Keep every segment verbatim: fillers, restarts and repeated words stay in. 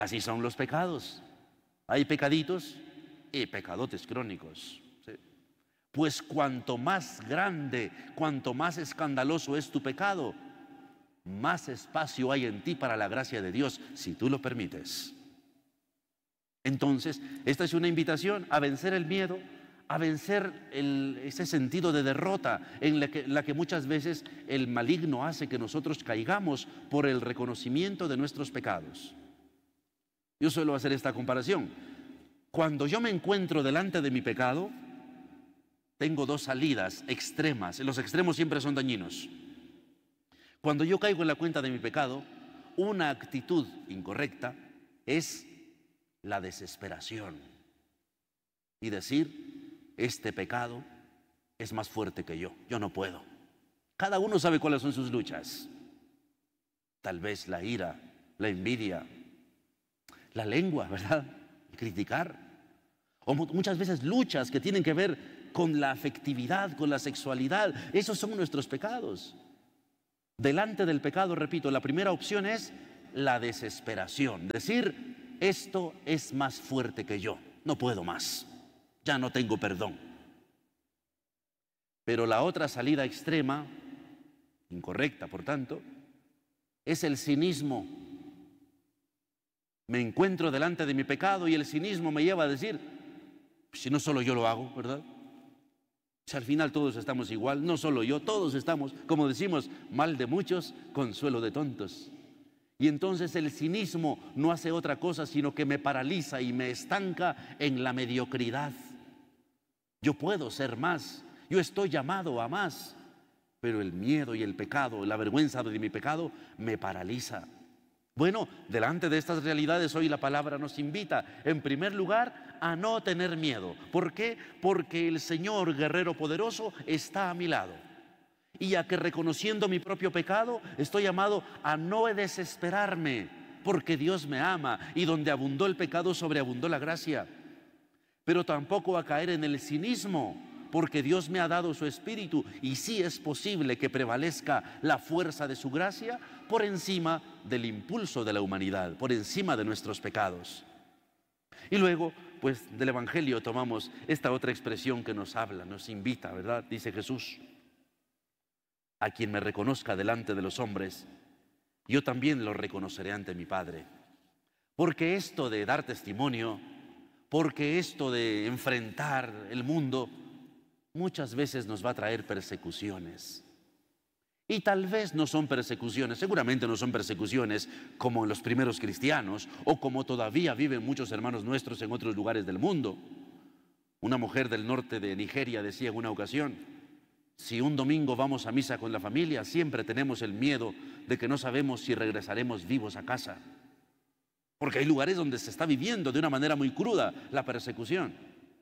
Así son los pecados. Hay pecaditos y pecadotes crónicos. ¿Sí? Pues cuanto más grande, cuanto más escandaloso es tu pecado, más espacio hay en ti para la gracia de Dios, si tú lo permites. Entonces, esta es una invitación a vencer el miedo, a vencer el, ese sentido de derrota en la que, la que muchas veces el maligno hace que nosotros caigamos por el reconocimiento de nuestros pecados. Yo suelo hacer esta comparación. Cuando yo me encuentro delante de mi pecado, tengo dos salidas extremas. Los extremos siempre son dañinos. Cuando yo caigo en la cuenta de mi pecado, una actitud incorrecta es la desesperación y decir, este pecado es más fuerte que yo, yo no puedo. Cada uno sabe cuáles son sus luchas. Tal vez la ira, la envidia, la lengua, ¿verdad? Criticar. O muchas veces luchas que tienen que ver con la afectividad, con la sexualidad. Esos son nuestros pecados. Delante del pecado, repito, la primera opción es la desesperación. Decir, esto es más fuerte que yo, no puedo más, ya no tengo perdón. Pero la otra salida extrema, incorrecta por tanto, es el cinismo. Me encuentro delante de mi pecado y el cinismo me lleva a decir, si no solo yo lo hago, ¿verdad? Si al final todos estamos igual, no solo yo, todos estamos, como decimos, mal de muchos, consuelo de tontos. Y entonces el cinismo no hace otra cosa sino que me paraliza y me estanca en la mediocridad. Yo puedo ser más, yo estoy llamado a más, pero el miedo y el pecado, la vergüenza de mi pecado me paraliza. Bueno, delante de estas realidades hoy la palabra nos invita, en primer lugar, a no tener miedo. ¿Por qué? Porque el Señor, guerrero poderoso, está a mi lado. Y a que reconociendo mi propio pecado, estoy llamado a no desesperarme, porque Dios me ama y donde abundó el pecado, sobreabundó la gracia. Pero tampoco a caer en el cinismo, porque Dios me ha dado su Espíritu y sí es posible que prevalezca la fuerza de su gracia por encima del impulso de la humanidad, por encima de nuestros pecados. Y luego, pues del Evangelio tomamos esta otra expresión que nos habla, nos invita, ¿verdad? Dice Jesús, a quien me reconozca delante de los hombres, yo también lo reconoceré ante mi Padre. Porque esto de dar testimonio, porque esto de enfrentar el mundo, muchas veces nos va a traer persecuciones. Y tal vez no son persecuciones, seguramente no son persecuciones como en los primeros cristianos o como todavía viven muchos hermanos nuestros en otros lugares del mundo. Una mujer del norte de Nigeria decía en una ocasión, si un domingo vamos a misa con la familia, siempre tenemos el miedo de que no sabemos si regresaremos vivos a casa. Porque hay lugares donde se está viviendo de una manera muy cruda la persecución.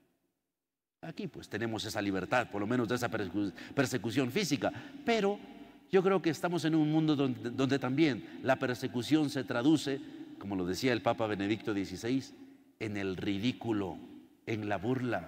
Aquí pues tenemos esa libertad, por lo menos de esa persecución física, pero yo creo que estamos en un mundo donde, donde también la persecución se traduce, como lo decía el Papa Benedicto dieciséis, en el ridículo, en la burla.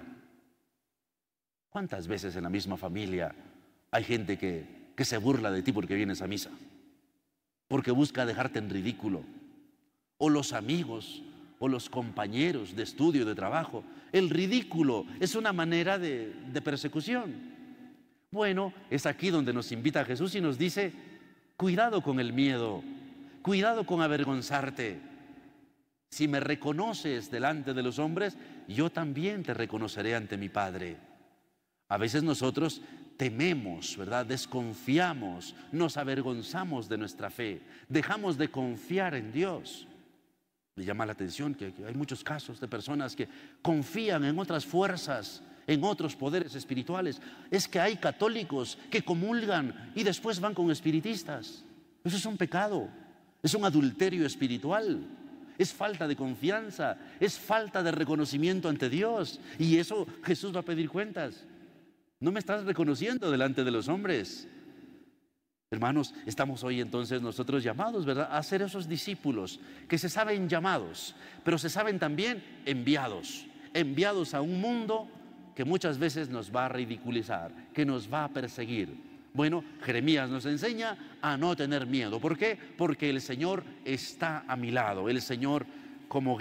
¿Cuántas veces en la misma familia hay gente que, que se burla de ti porque vienes a misa? Porque busca dejarte en ridículo. O los amigos, o los compañeros de estudio, de trabajo. El ridículo es una manera de, de persecución. Bueno, es aquí donde nos invita Jesús y nos dice, cuidado con el miedo, cuidado con avergonzarte. Si me reconoces delante de los hombres, yo también te reconoceré ante mi Padre. A veces nosotros tememos, ¿verdad? Desconfiamos, nos avergonzamos de nuestra fe, dejamos de confiar en Dios. Me llama la atención que hay muchos casos de personas que confían en otras fuerzas, en otros poderes espirituales. Es que hay católicos que comulgan y después van con espiritistas. Eso es un pecado, es un adulterio espiritual, es falta de confianza, es falta de reconocimiento ante Dios. Y eso Jesús va a pedir cuentas. No me estás reconociendo delante de los hombres. Hermanos, estamos hoy entonces nosotros llamados, ¿verdad?, a ser esos discípulos que se saben llamados, pero se saben también enviados, enviados a un mundo que muchas veces nos va a ridiculizar, que nos va a perseguir. Bueno, Jeremías nos enseña a no tener miedo. ¿Por qué? Porque el Señor está a mi lado, el Señor como